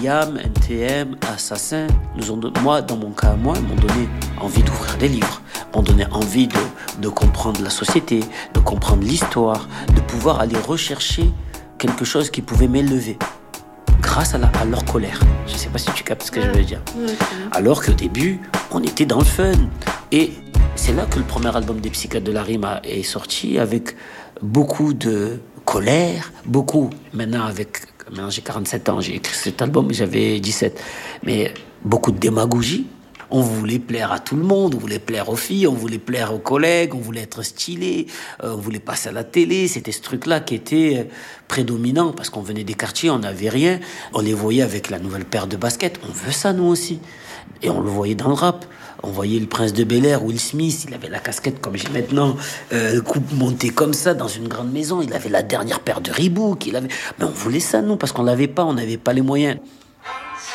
IAM, NTM, Assassin, moi, dans mon cas, ils m'ont donné envie d'ouvrir des livres, m'ont donné envie de comprendre la société, de comprendre l'histoire, de pouvoir aller rechercher quelque chose qui pouvait m'élever grâce à leur colère. Je ne sais pas si tu captes ce que je veux dire. Alors qu'au début, on était dans le fun. Et c'est là que le premier album des Psychiatres de la Rime est sorti, avec beaucoup de colère, maintenant j'ai 47 ans, j'ai écrit cet album, j'avais 17, mais beaucoup de démagogie. On voulait plaire à tout le monde, on voulait plaire aux filles, on voulait plaire aux collègues, on voulait être stylé, on voulait passer à la télé. C'était ce truc-là qui était prédominant parce qu'on venait des quartiers, on n'avait rien. On les voyait avec la nouvelle paire de baskets. On veut ça, nous aussi. Et on le voyait dans le rap. On voyait le Prince de Bel-Air, Will Smith, il avait la casquette comme j'ai maintenant, coupe montée comme ça dans une grande maison. Il avait la dernière paire de Reebok. Mais on voulait ça, nous, parce qu'on l'avait pas, on n'avait pas les moyens.